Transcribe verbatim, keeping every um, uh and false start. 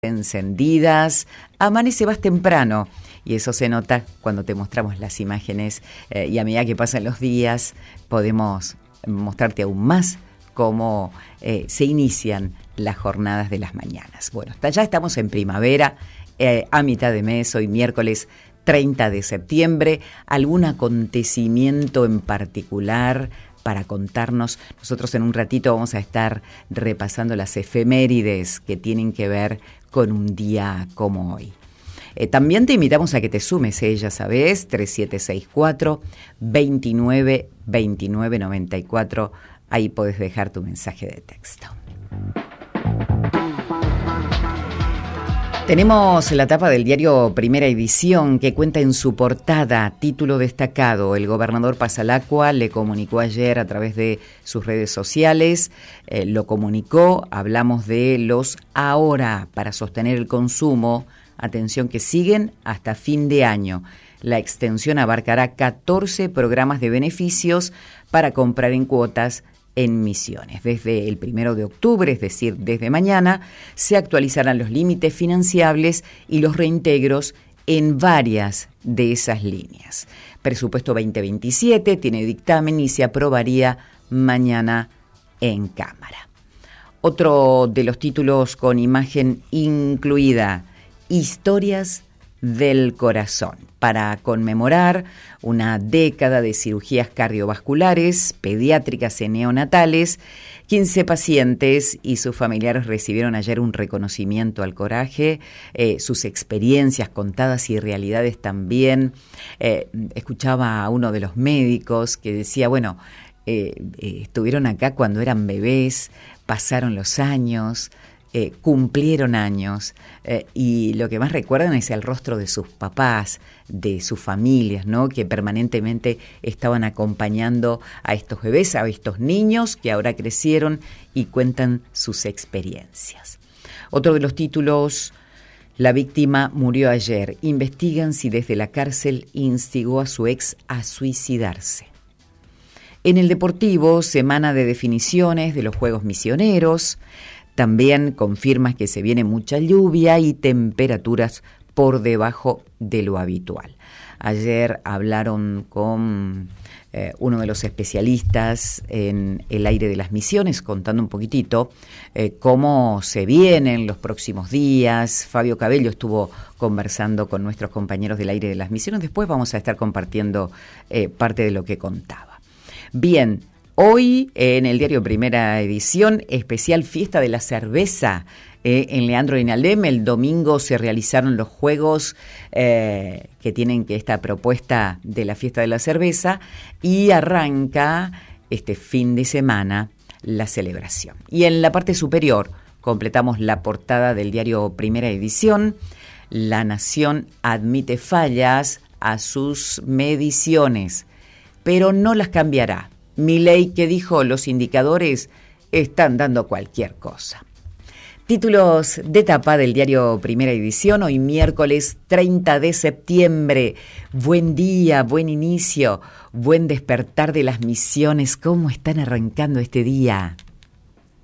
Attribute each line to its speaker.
Speaker 1: encendidas, amanece más temprano y eso se nota cuando te mostramos las imágenes eh, y a medida que pasan los días podemos mostrarte aún más cómo eh, se inician las jornadas de las mañanas. Bueno, hasta ya estamos en primavera, eh, a mitad de mes, hoy miércoles treinta de septiembre, algún acontecimiento en particular para contarnos. Nosotros en un ratito vamos a estar repasando las efemérides que tienen que ver con un día como hoy. Eh, también te invitamos a que te sumes, eh, ya sabes, tres siete seis cuatro, veintinueve, veintinueve, noventa y cuatro. Ahí podés dejar tu mensaje de texto. Tenemos la tapa del diario Primera Edición que cuenta en su portada, título destacado: el gobernador Pasalacqua le comunicó ayer a través de sus redes sociales, eh, lo comunicó, hablamos de los ahora para sostener el consumo, atención que siguen hasta fin de año. La extensión abarcará catorce programas de beneficios para comprar en cuotas en Misiones. Desde el primero de octubre, es decir, desde mañana, se actualizarán los límites financiables y los reintegros en varias de esas líneas. Presupuesto veinte veintisiete tiene dictamen y se aprobaría mañana en Cámara. Otro de los títulos con imagen incluida: Historias del corazón, para conmemorar una década de cirugías cardiovasculares, pediátricas y neonatales. quince pacientes y sus familiares recibieron ayer un reconocimiento al coraje, eh, sus experiencias contadas y realidades también. Eh, escuchaba a uno de los médicos que decía, bueno, eh, eh, estuvieron acá cuando eran bebés, pasaron los años, Eh, cumplieron años eh, y lo que más recuerdan es el rostro de sus papás, de sus familias, ¿no? Que permanentemente estaban acompañando a estos bebés, a estos niños que ahora crecieron y cuentan sus experiencias. Otro de los títulos: la víctima murió ayer. Investigan si desde la cárcel instigó a su ex a suicidarse. En el Deportivo, semana de definiciones de los Juegos Misioneros. También confirma que se viene mucha lluvia y temperaturas por debajo de lo habitual. Ayer hablaron con eh, uno de los especialistas en el aire de las Misiones, contando un poquitito eh, cómo se vienen los próximos días. Fabio Cabello estuvo conversando con nuestros compañeros del aire de las Misiones. Después vamos a estar compartiendo eh, parte de lo que contaba. Bien. Hoy, en el diario Primera Edición, especial fiesta de la cerveza eh, en Leandro y Naldem. El domingo se realizaron los juegos eh, que tienen que esta propuesta de la fiesta de la cerveza y arranca este fin de semana la celebración. Y en la parte superior completamos la portada del diario Primera Edición. La Nación admite fallas a sus mediciones, pero no las cambiará. Milei, que dijo, los indicadores están dando cualquier cosa. Títulos de tapa del diario Primera Edición, hoy miércoles treinta de septiembre. Buen día, buen inicio, buen despertar de las Misiones. ¿Cómo están arrancando este día?